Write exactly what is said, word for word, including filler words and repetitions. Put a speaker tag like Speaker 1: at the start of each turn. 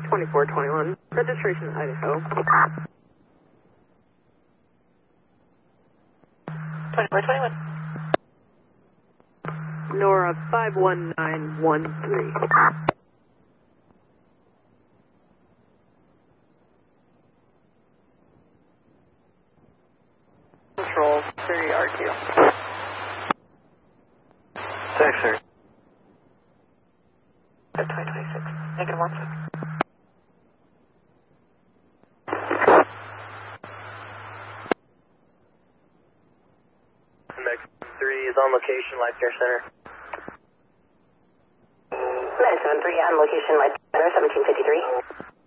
Speaker 1: twenty-four twenty-one, registration Idaho.
Speaker 2: twenty-four twenty-one.
Speaker 1: Nora five one nine one three.
Speaker 2: Control three R Q.
Speaker 3: Six, sir.
Speaker 2: twenty twenty-six. Negative one six.
Speaker 3: Mex three is on location, Life Care Center.
Speaker 2: Med seven three on location, Life Center, seventeen fifty-three.